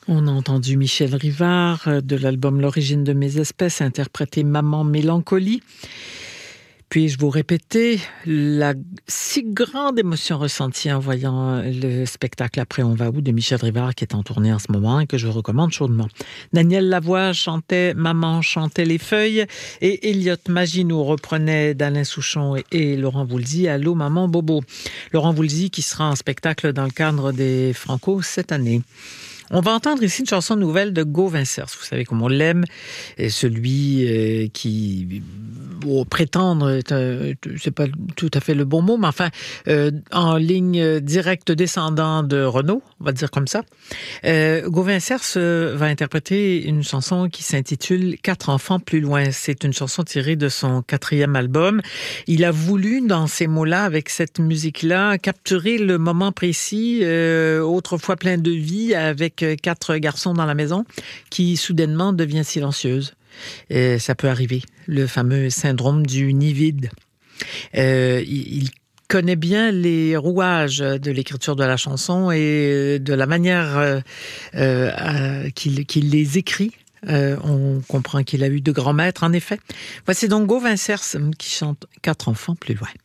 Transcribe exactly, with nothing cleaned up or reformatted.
On a entendu Michel Rivard de l'album L'origine de mes espèces interpréter Maman Mélancolie. Puis-je vous répéter la si grande émotion ressentie en voyant le spectacle Après on va où de Michel Rivard qui est en tournée en ce moment et que je recommande chaudement. Daniel Lavoie chantait Maman chantait les feuilles et Elliot Maginot reprenait d'Alain Souchon et, et Laurent Voulzy Allô Maman Bobo. Laurent Voulzy qui sera en spectacle dans le cadre des Franco cette année. On va entendre ici une chanson nouvelle de Gauvin Cers. Vous savez comme on l'aime, et celui euh, qui bon, prétendre, euh, c'est pas tout à fait le bon mot, mais enfin euh, en ligne directe descendant de Renaud, on va dire comme ça. Euh, Gauvin Cers euh, va interpréter une chanson qui s'intitule Quatre enfants plus loin. C'est une chanson tirée de son quatrième album. Il a voulu, dans ces mots-là, avec cette musique-là, capturer le moment précis, euh, autrefois plein de vie, avec quatre garçons dans la maison, qui soudainement devient silencieuse. Et ça peut arriver, le fameux syndrome du nid vide. Euh, il, il connaît bien les rouages de l'écriture de la chanson et de la manière euh, euh, qu'il, qu'il les écrit. Euh, on comprend qu'il a eu de grands maîtres, en effet. Voici donc Gauvin Cers qui chante Quatre enfants plus loin.